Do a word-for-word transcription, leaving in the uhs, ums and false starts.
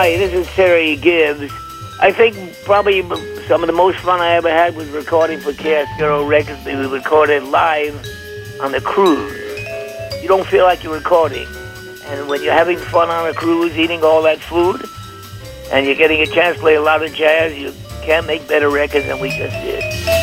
Hi, this is Terry Gibbs. I think probably some of the most fun I ever had was recording for Cascaro Records. We recorded live on the cruise. You don't feel like you're recording. And when you're having fun on a cruise, eating all that food, and you're getting a chance to play a lot of jazz, you can't make better records than we just did.